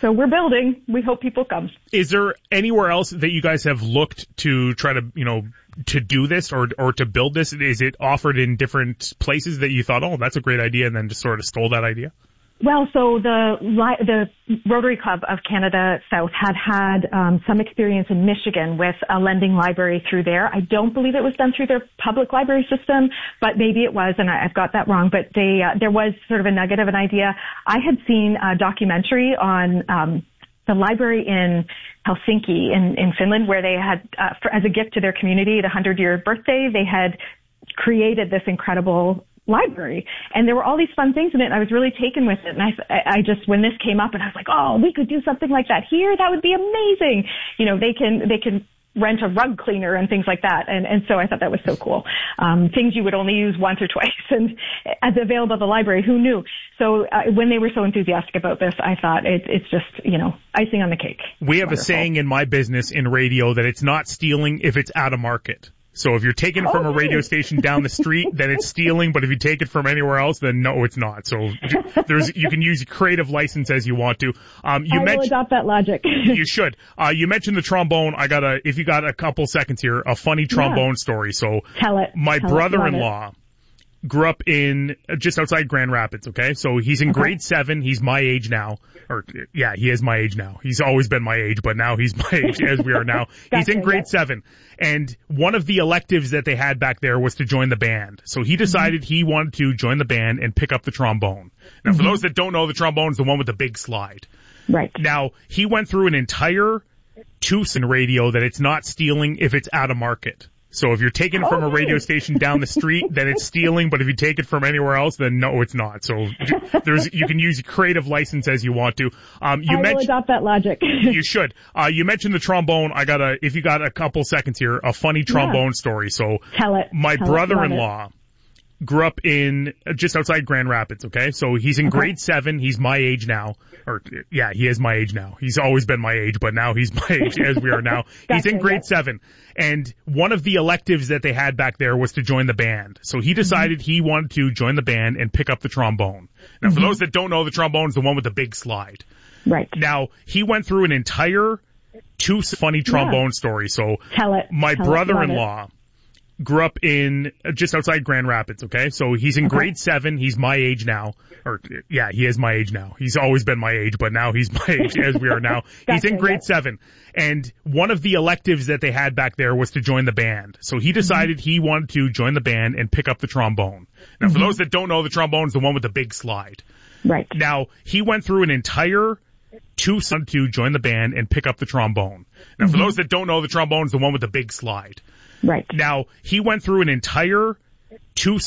So we're building. We hope people come. Is there anywhere else that you guys have looked to try to, to do this or to build this? Is it offered in different places that you thought, oh, that's a great idea, and then just sort of stole that idea? Well, so the Rotary Club of Canada South had some experience in Michigan with a lending library through there. I don't believe it was done through their public library system, but maybe it was, and I've got that wrong. But there was sort of a nugget of an idea. I had seen a documentary on the library in Helsinki in Finland, where they had, as a gift to their community, the 100-year birthday, they had created this incredible library, and there were all these fun things in it, and I was really taken with it. And I just, when this came up, and I was like, oh, we could do something like that here. That would be amazing. They can rent a rug cleaner and things like that. And so I thought that was so cool. Things you would only use once or twice, and as available at the library, who knew? So when they were so enthusiastic about this, I thought it's just, icing on the cake. We have a saying in my business in radio that it's not stealing if it's out of market. So if you're taking it from a radio station down the street, then it's stealing. But if you take it from anywhere else, then no, it's not. So you can use creative license as you want to. I will adopt that logic. You should. You mentioned the trombone. If you got a couple seconds here, a funny trombone story. So tell it. My brother-in-law grew up in just outside Grand Rapids. Okay. So he's in grade 7. He's my age now. He is my age now. He's always been my age, but now he's my age as we are now. He's in grade 7. And one of the electives that they had back there was to join the band. So he decided he wanted to join the band and pick up the trombone. Now, for those that don't know, the trombone is the one with the big slide. Right. Now, he went through an entire in radio that it's not stealing if it's out of market. So if you're taking it from a radio station down the street, then it's stealing. But if you take it from anywhere else, then no, it's not. So you can use creative license as you want to. I will adopt that logic. You should. You mentioned the trombone. If you got a couple seconds here, a funny trombone story. So tell it. My brother-in-law grew up in just outside Grand Rapids. Okay. So he's in grade 7. He's my age now. He is my age now. He's always been my age, but now he's my age as we are now. He's in grade 7. And one of the electives that they had back there was to join the band. So he decided he wanted to join the band and pick up the trombone. Now, for those that don't know, the trombone is the one with the big slide. Right. Now, he went through an entire funny trombone story. So tell it. My brother-in-law grew up in just outside Grand Rapids. Okay. So he's in grade 7. He's my age now. He is my age now. He's always been my age, but now he's my age as we are now. He's in grade 7. And one of the electives that they had back there was to join the band. So he decided he wanted to join the band and pick up the trombone. Now, for those that don't know, the trombone is the one with the big slide. Right. Now, he went through an entire to join the band and pick up the trombone. Now, for those that don't know, the trombone is the one with the big slide. Right. Now, he went through an entire